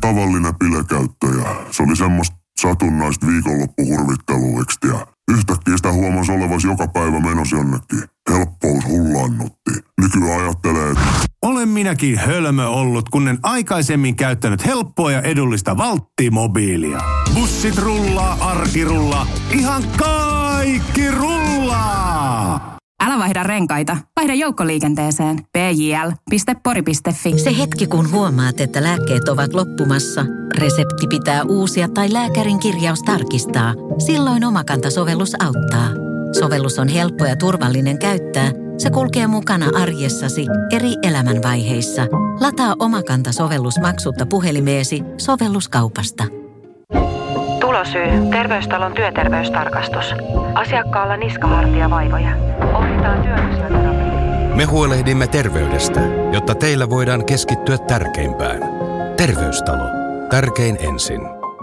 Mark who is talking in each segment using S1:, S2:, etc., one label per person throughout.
S1: tavallinen bilekäyttäjä. Se oli semmoista satunnaista viikonloppuhurvitteluikstiä. Yhtäkkiä sitä huomasi olevasi joka päivä menossa jonnekin. Helppous hullannutti. Nykyään ajattelee, että
S2: olen minäkin hölmö ollut, kun en aikaisemmin käyttänyt helppoa ja edullista Valtti-mobiilia. Bussit rullaa, arki rullaa, ihan kaikki rullaa!
S3: Älä vaihda renkaita, vaihda joukkoliikenteeseen. pjl.pori.fi.
S4: Se hetki, kun huomaat, että lääkkeet ovat loppumassa, resepti pitää uusia tai lääkärin kirjaus tarkistaa. Silloin Omakanta-sovellus auttaa. Sovellus on helppo ja turvallinen käyttää. Se kulkee mukana arjessasi eri elämänvaiheissa. Lataa Omakanta-sovellus maksutta puhelimeesi sovelluskaupasta.
S5: Tulosyy. Terveystalon työterveystarkastus. Asiakkaalla niskahartiavaivoja. Ohjataan työfysioterapiaan.
S6: Me huolehdimme terveydestä, jotta teillä voidaan keskittyä tärkeimpään. Terveystalo. Tärkein ensin.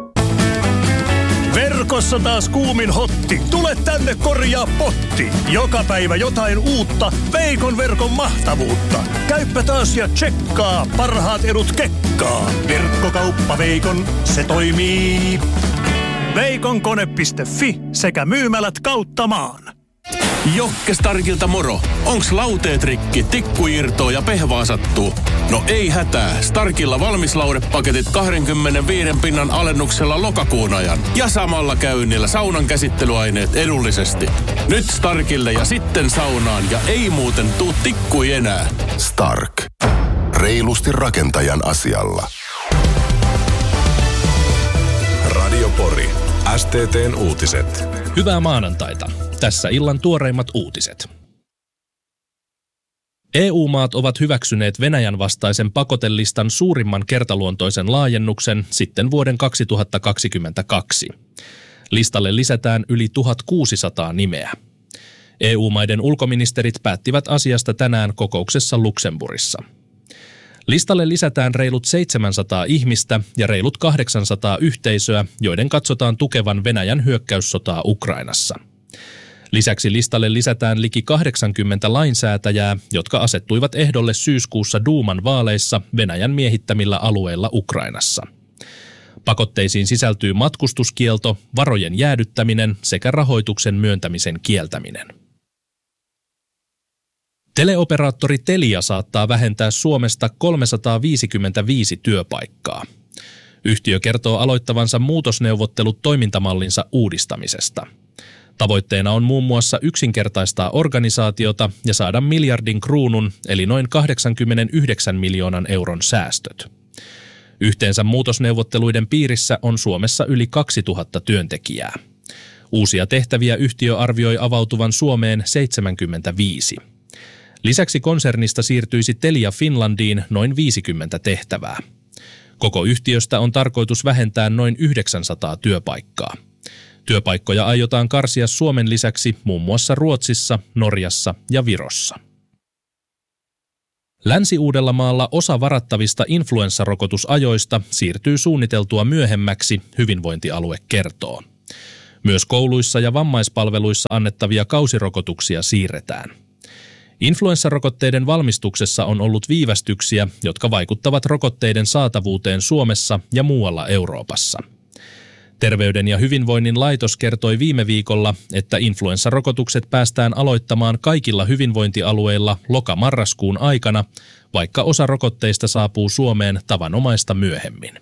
S7: Verkossa taas kuumin hotti. Tule tänne korjaa potti. Joka päivä jotain uutta. Veikon verkon mahtavuutta. Käyppä taas ja tsekkaa. Parhaat edut kekkaa. Verkkokauppa Veikon, se toimii. Veikonkone.fi sekä myymälät kautta maan.
S8: Jokke Starkilta moro. Onks lauteet rikki, tikku irtoo ja pehvaa sattuu? No ei hätää. Starkilla valmislaudepaketit 25 pinnan alennuksella lokakuun ajan. Ja samalla käynnillä saunan käsittelyaineet edullisesti. Nyt Starkille ja sitten saunaan ja ei muuten tuu tikkui enää.
S9: Stark. Reilusti rakentajan asialla. Radio Pori. STT:n uutiset.
S10: Hyvää maanantaita. Tässä illan tuoreimmat uutiset. EU-maat ovat hyväksyneet Venäjän vastaisen pakotelistan suurimman kertaluontoisen laajennuksen sitten vuoden 2022. Listalle lisätään yli 1600 nimeä. EU-maiden ulkoministerit päättivät asiasta tänään kokouksessa Luxemburgissa. Listalle lisätään reilut 700 ihmistä ja reilut 800 yhteisöä, joiden katsotaan tukevan Venäjän hyökkäyssotaa Ukrainassa. Lisäksi listalle lisätään liki 80 lainsäätäjää, jotka asettuivat ehdolle syyskuussa Duuman vaaleissa Venäjän miehittämillä alueilla Ukrainassa. Pakotteisiin sisältyy matkustuskielto, varojen jäädyttäminen sekä rahoituksen myöntämisen kieltäminen. Teleoperaattori Telia saattaa vähentää Suomesta 355 työpaikkaa. Yhtiö kertoo aloittavansa muutosneuvottelut toimintamallinsa uudistamisesta. Tavoitteena on muun muassa yksinkertaistaa organisaatiota ja saada miljardin kruunun eli noin 89 miljoonan euron säästöt. Yhteensä muutosneuvotteluiden piirissä on Suomessa yli 2000 työntekijää. Uusia tehtäviä yhtiö arvioi avautuvan Suomeen 75. Lisäksi konsernista siirtyisi Telia Finlandiin noin 50 tehtävää. Koko yhtiöstä on tarkoitus vähentää noin 900 työpaikkaa. Työpaikkoja aiotaan karsia Suomen lisäksi muun muassa Ruotsissa, Norjassa ja Virossa. Länsi-Uudellamaalla osa varattavista influenssarokotusajoista siirtyy suunniteltua myöhemmäksi, hyvinvointialue kertoo. Myös kouluissa ja vammaispalveluissa annettavia kausirokotuksia siirretään. Influenssarokotteiden valmistuksessa on ollut viivästyksiä, jotka vaikuttavat rokotteiden saatavuuteen Suomessa ja muualla Euroopassa. Terveyden ja hyvinvoinnin laitos kertoi viime viikolla, että influenssarokotukset päästään aloittamaan kaikilla hyvinvointialueilla loka-marraskuun aikana, vaikka osa rokotteista saapuu Suomeen tavanomaista myöhemmin.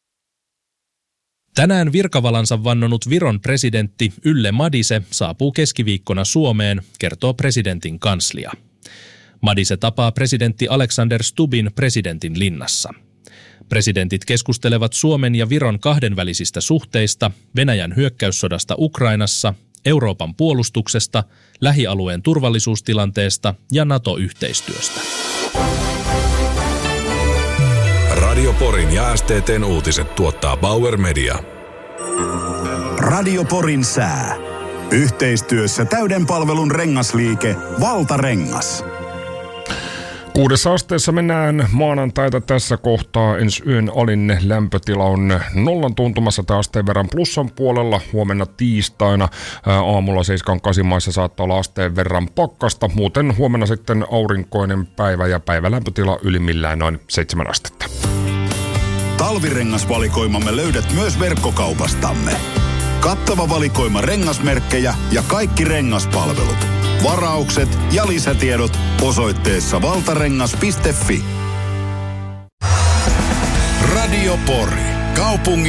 S10: Tänään virkavalansa vannonut Viron presidentti Yle Madise saapuu keskiviikkona Suomeen, kertoo presidentin kanslia. Madise tapaa presidentti Alexander Stubbin presidentin linnassa. Presidentit keskustelevat Suomen ja Viron kahdenvälisistä suhteista, Venäjän hyökkäyssodasta Ukrainassa, Euroopan puolustuksesta, lähialueen turvallisuustilanteesta ja NATO-yhteistyöstä.
S9: Radio Porin ja STT:n uutiset tuottaa Bauer Media.
S11: Radio Porin sää. Yhteistyössä täyden palvelun rengasliike Valtarengas.
S12: 6 asteessa mennään maanantaita tässä kohtaa. Ensi yön alin lämpötila on 0 tuntumassa tai asteen verran plussan puolella. Huomenna tiistaina aamulla 7-8 maissa saattaa olla asteen verran pakkasta. Muuten huomenna sitten aurinkoinen päivä ja päivälämpötila ylimmillään noin 7 astetta.
S11: Talvirengasvalikoimamme löydät myös verkkokaupastamme. Kattava valikoima rengasmerkkejä ja kaikki rengaspalvelut. Varaukset ja lisätiedot osoitteessa valtarengas.fi.
S9: Radio Pori. Kaupungin